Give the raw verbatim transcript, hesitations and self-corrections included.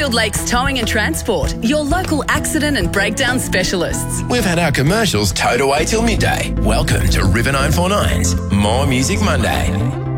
Caulfield Lakes Towing and Transport, your local accident and breakdown specialists. We've had our commercials towed away till midday. Welcome to River nine four nine's More Music Monday.